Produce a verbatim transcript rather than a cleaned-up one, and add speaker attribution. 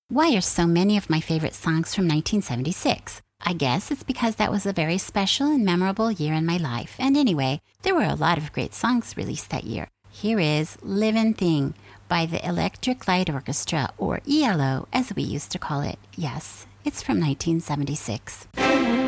Speaker 1: Why are so many of my favorite songs from nineteen seventy-six? I guess it's because that was a very special and memorable year in my life. And anyway, there were a lot of great songs released that year. Here is Livin' Thing by the Electric Light Orchestra, or E L O as we used to call it. Yes, it's from nineteen seventy-six.